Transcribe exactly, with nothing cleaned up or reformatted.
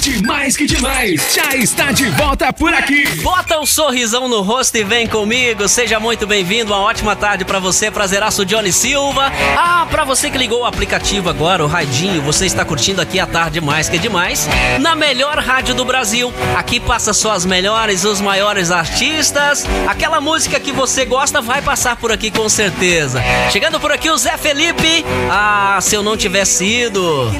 Demais que demais, já está de volta por aqui. Bota um sorrisão no rosto e vem comigo. Seja muito bem-vindo, uma ótima tarde pra você, prazeraço Johnny Silva. Ah, pra você que ligou o aplicativo agora, o Radinho, você está curtindo aqui a Tarde Mais que Demais, na melhor rádio do Brasil. Aqui passa só as melhores, os maiores artistas. Aquela música que você gosta vai passar por aqui com certeza. Chegando por aqui o Zé Felipe. Ah, se eu não tivesse ido.